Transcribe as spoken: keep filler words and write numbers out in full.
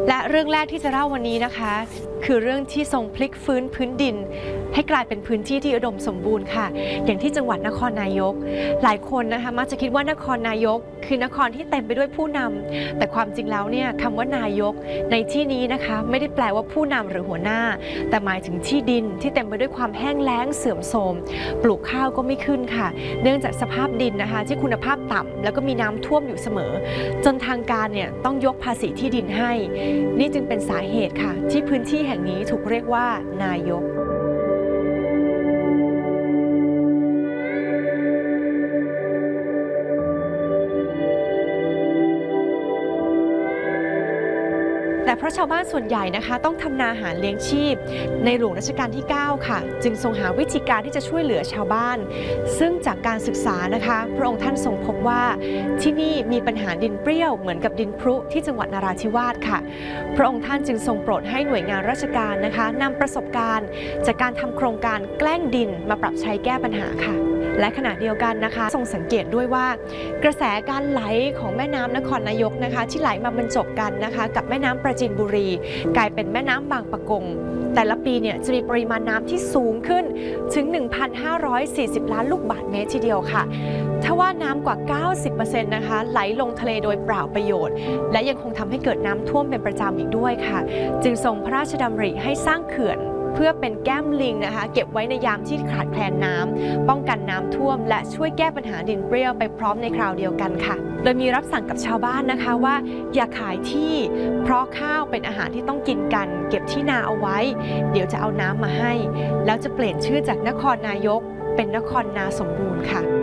และเรื่องแรกที่จะเล่าวันนี้นะคะคือเรื่องที่ทรงพลิกฟื้นพื้นดินให้กลายเป็นพื้นที่ที่อุดมสมบูรณ์ค่ะอย่างที่จังหวัดนครนายกหลายคนนะคะมักจะคิดว่านครนายกคือนครที่เต็มไปด้วยผู้นำแต่ความจริงแล้วเนี่ยคำว่านายกในที่นี้นะคะไม่ได้แปลว่าผู้นำหรือหัวหน้าแต่หมายถึงที่ดินที่เต็มไปด้วยความแห้งแล้งเสื่อมโทรมปลูกข้าวก็ไม่ขึ้นค่ะเนื่องจากสภาพดินนะคะที่คุณภาพต่ำแล้วก็มีน้ำท่วมอยู่เสมอจนทางการเนี่ยต้องยกภาษีที่ดินให้นี่จึงเป็นสาเหตุค่ะที่พื้นที่แห่งนี้ถูกเรียกว่านายกแต่เพราะชาวบ้านส่วนใหญ่นะคะต้องทำนาหาเลี้ยงชีพในหลวงรัชกาลที่เก้าค่ะจึงทรงหาวิธีการที่จะช่วยเหลือชาวบ้านซึ่งจากการศึกษานะคะพระองค์ท่านทรงพบว่าที่นี่มีปัญหาดินเปรี้ยวเหมือนกับดินพรุที่จังหวัดนราธิวาสค่ะพระองค์ท่านจึงทรงโปรดให้หน่วยงานราชการนะคะนำประสบการณ์จากการทำโครงการแกล้งดินมาปรับใช้แก้ปัญหาค่ะและขณะเดียวกันนะคะทรงสังเกตด้วยว่ากระแสการไหลของแม่น้ำนครนายกนะคะที่ไหลมาบรรจบกันนะคะกับแม่น้ำประจินบุรีกลายเป็นแม่น้ำบางปะกงแต่ละปีเนี่ยจะมีปริมาณน้ำที่สูงขึ้นถึง หนึ่งพันห้าร้อยสี่สิบ ล้านลูกบาศก์เมตรทีเดียวค่ะทว่าน้ำกว่า เก้าสิบเปอร์เซ็นต์ นะคะไหลลงทะเลโดยเปล่าประโยชน์และยังคงทำให้เกิดน้ำท่วมเป็นประจำอีกด้วยค่ะจึงทรงพระราชดำริให้สร้างเขื่อนเพื่อเป็นแก้มลิงนะคะเก็บไว้ในยามที่ขาดแคลนน้ำป้องกันน้ำท่วมและช่วยแก้ปัญหาดินเปรี้ยวไปพร้อมในคราวเดียวกันค่ะโดยมีรับสั่งกับชาวบ้านนะคะว่าอย่าขายที่เพราะข้าวเป็นอาหารที่ต้องกินกันเก็บที่นาเอาไว้เดี๋ยวจะเอาน้ำมาให้แล้วจะเปลี่ยนชื่อจากนครนายกเป็นนครนาสมบูรณ์ค่ะ